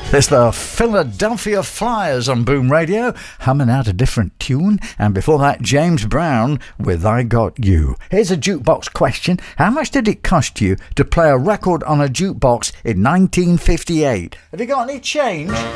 It's the Philadelphia Flyers on Boom Radio, humming out a different tune. And before that, James Brown with I Got You. Here's a jukebox question. How much did it cost you to play a record on a jukebox in 1958? Have you got any change?